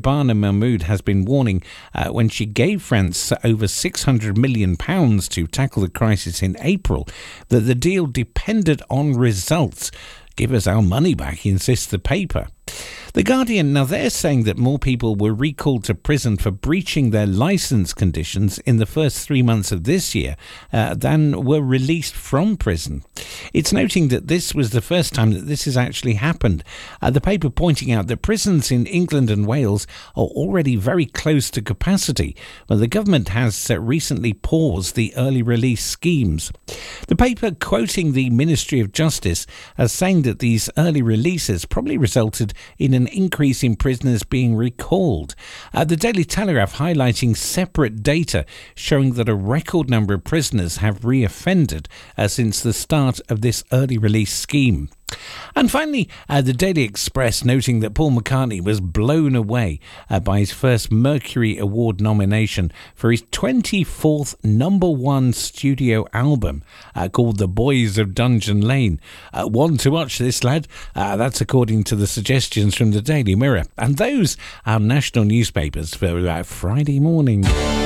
Shabana Mahmoud has been warning when she gave France over £600 million to tackle the crisis in April that the deal depended on results. Give us our money back, insists the paper. The Guardian, now they're saying that more people were recalled to prison for breaching their licence conditions in the first 3 months of this year than were released from prison. It's noting that this was the first time that this has actually happened. The paper pointing out that prisons in England and Wales are already very close to capacity, but the government has recently paused the early release schemes. The paper quoting the Ministry of Justice as saying that these early releases probably resulted in an increase in prisoners being recalled. The Daily Telegraph highlighting separate data showing that a record number of prisoners have reoffended since the start of this early release scheme. And finally, the Daily Express noting that Paul McCartney was blown away by his first Mercury Award nomination for his 24th #1 studio album called The Boys of Dungeon Lane. One to watch this, lad. That's according to the suggestions from the Daily Mirror. And those are national newspapers for Friday morning.